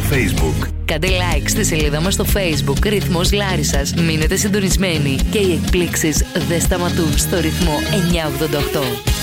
Facebook. Κάντε like στη σελίδα μας στο Facebook Ρυθμός Λάρισσας. Μείνετε συντονισμένοι και οι εκπλήξεις δεν σταματούν στο ρυθμό 988.